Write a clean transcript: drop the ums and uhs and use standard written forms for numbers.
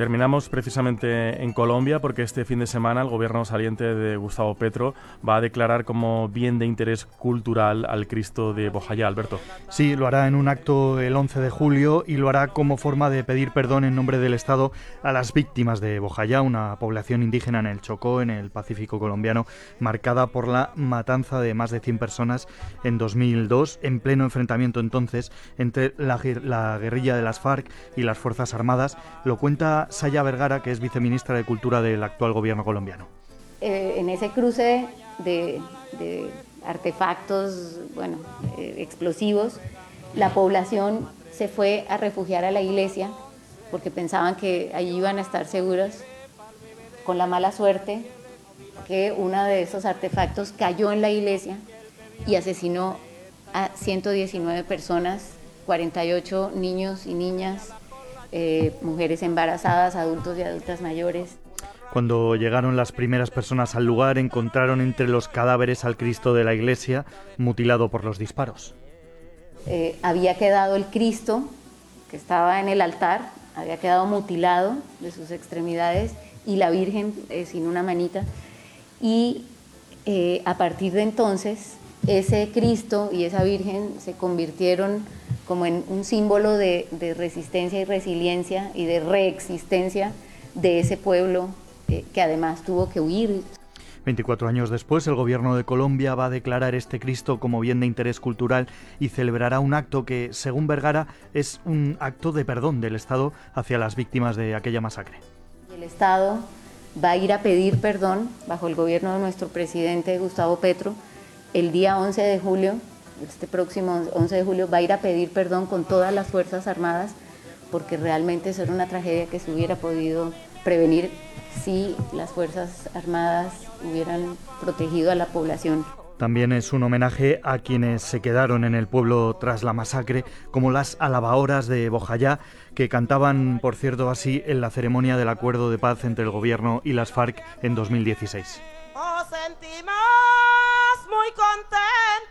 Terminamos precisamente en Colombia porque este fin de semana el gobierno saliente de Gustavo Petro va a declarar como bien de interés cultural al Cristo de Bojayá. Alberto. Sí, lo hará en un acto el 11 de julio y lo hará como forma de pedir perdón en nombre del Estado a las víctimas de Bojayá, una población indígena en el Chocó, en el Pacífico colombiano, marcada por la matanza de más de 100 personas en 2002, en pleno enfrentamiento entonces entre la guerrilla de las FARC y las Fuerzas Armadas. Lo cuenta Saya Vergara, que es viceministra de Cultura del actual gobierno colombiano. En ese cruce de artefactos, explosivos, la población se fue a refugiar a la iglesia porque pensaban que allí iban a estar seguras, con la mala suerte que uno de esos artefactos cayó en la iglesia y asesinó a 119 personas, 48 niños y niñas, mujeres embarazadas, adultos y adultas mayores. Cuando llegaron las primeras personas al lugar, encontraron entre los cadáveres al Cristo de la iglesia, mutilado por los disparos. Había quedado el Cristo, que estaba en el altar, había quedado mutilado de sus extremidades, y la Virgen sin una manita. Y a partir de entonces, ese Cristo y esa Virgen se convirtieron como en un símbolo de resistencia y resiliencia y de reexistencia de ese pueblo que además tuvo que huir. 24 años después, el gobierno de Colombia va a declarar este Cristo como bien de interés cultural y celebrará un acto que, según Vergara, es un acto de perdón del Estado hacia las víctimas de aquella masacre. El Estado va a ir a pedir perdón, bajo el gobierno de nuestro presidente Gustavo Petro, el día 11 de julio, este próximo 11 de julio, va a ir a pedir perdón con todas las Fuerzas Armadas, porque realmente eso era una tragedia que se hubiera podido prevenir si las Fuerzas Armadas hubieran protegido a la población. También es un homenaje a quienes se quedaron en el pueblo tras la masacre, como las alabaoras de Bojayá, que cantaban, por cierto, así en la ceremonia del acuerdo de paz entre el gobierno y las FARC en 2016. Os sentimos muy contentos